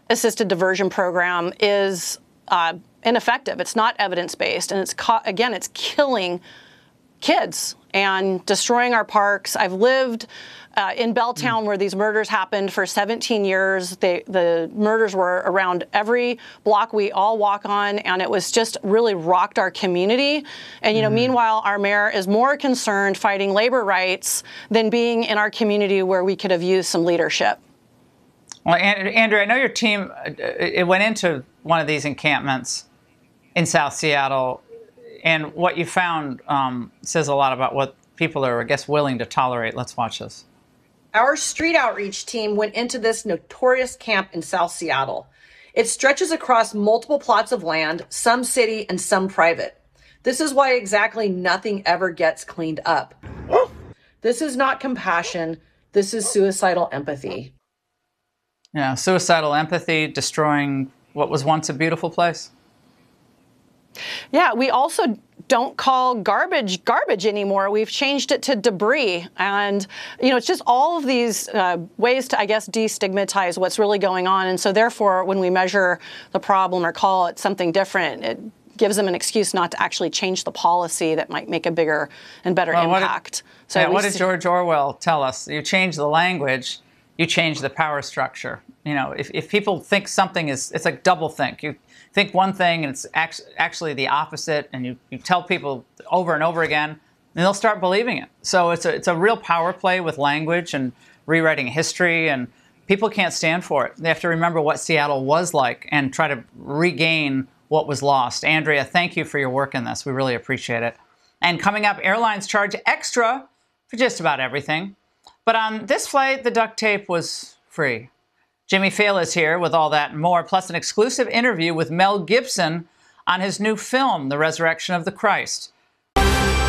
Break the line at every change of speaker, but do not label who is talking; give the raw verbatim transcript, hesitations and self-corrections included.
assisted diversion program is uh, ineffective. It's not evidence-based, and it's, again, it's killing kids and destroying our parks. I've lived uh, in Belltown mm. where these murders happened for seventeen years. They, the murders were around every block we all walk on, and it was just really rocked our community. And, you know, mm. meanwhile, our mayor is more concerned fighting labor rights than being in our community where we could have used some leadership.
Well, Andrea, I know your team, it went into one of these encampments in South Seattle, and what you found um, says a lot about what people are, I guess, willing to tolerate. Let's watch this.
Our street outreach team went into this notorious camp in South Seattle. It stretches across multiple plots of land, some city and some private. This is why exactly nothing ever gets cleaned up. This is not compassion. This is suicidal empathy.
Yeah, suicidal empathy, destroying what was once a beautiful place.
Yeah, we also don't call garbage garbage anymore. We've changed it to debris. And, you know, it's just all of these uh, ways to, I guess, destigmatize what's really going on. And so therefore, when we measure the problem or call it something different, it gives them an excuse not to actually change the policy that might make a bigger and better well, impact.
What did,
so
yeah, what did George Orwell tell us? You change the language, you change the power structure. You know, if, if people think something is, it's like double think. You think one thing and it's act actually the opposite, and you, you tell people over and over again, and they'll start believing it. So it's a, it's a real power play with language and rewriting history, and people can't stand for it. They have to remember what Seattle was like and try to regain what was lost. Andrea, thank you for your work in this. We really appreciate it. And coming up, airlines charge extra for just about everything. But on this flight, the duct tape was free. Jimmy Failla is here with all that and more, plus an exclusive interview with Mel Gibson on his new film, The Resurrection of the Christ.